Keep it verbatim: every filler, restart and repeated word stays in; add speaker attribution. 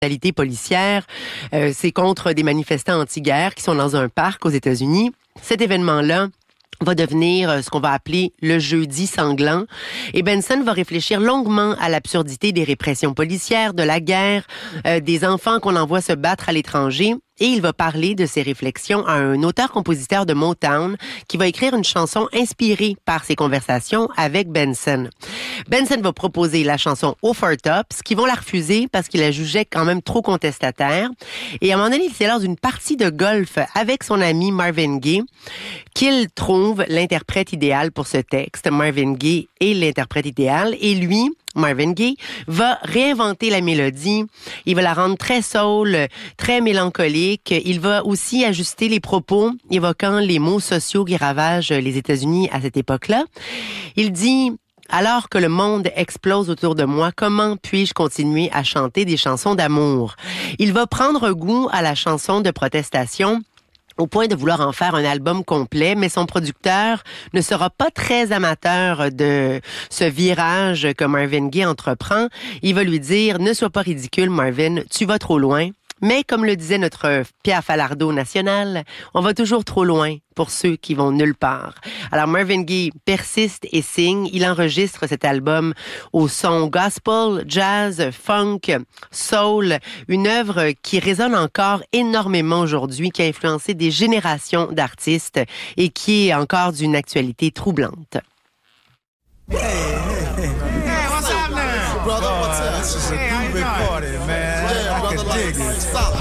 Speaker 1: brutalité policière. Euh, c'est contre des manifestants anti-guerre qui sont dans un parc aux États-Unis. Cet événement-là va devenir ce qu'on va appeler le jeudi sanglant. Et Benson va réfléchir longuement à l'absurdité des répressions policières, de la guerre, euh, des enfants qu'on envoie se battre à l'étranger. Et il va parler de ses réflexions à un auteur-compositeur de Motown qui va écrire une chanson inspirée par ses conversations avec Benson. Benson va proposer la chanson Aux Four Tops, qui vont la refuser parce qu'il la jugeait quand même trop contestataire. Et à un moment donné, c'est lors d'une partie de golf avec son ami Marvin Gaye qu'il trouve l'interprète idéal pour ce texte. Marvin Gaye est l'interprète idéal et lui, Marvin Gaye, va réinventer la mélodie. Il va la rendre très soul, très mélancolique. Il va aussi ajuster les propos, évoquant les maux sociaux qui ravagent les États-Unis à cette époque-là. Il dit: alors que le monde explose autour de moi, comment puis-je continuer à chanter des chansons d'amour? Il va prendre goût à la chanson de protestation au point de vouloir en faire un album complet, mais son producteur ne sera pas très amateur de ce virage que Marvin Gaye entreprend. Il va lui dire: ne sois pas ridicule, Marvin, tu vas trop loin. Mais comme le disait notre Pierre Falardeau national, on va toujours trop loin pour ceux qui vont nulle part. Alors Marvin Gaye persiste et signe. Il enregistre cet album au son gospel, jazz, funk, soul, une œuvre qui résonne encore énormément aujourd'hui, qui a influencé des générations d'artistes et qui est encore d'une actualité troublante.
Speaker 2: Hey, hey, hey. Hey, what's happening? Brother, what's up? This is a groovy party, man. Yeah, brother, I can dig it.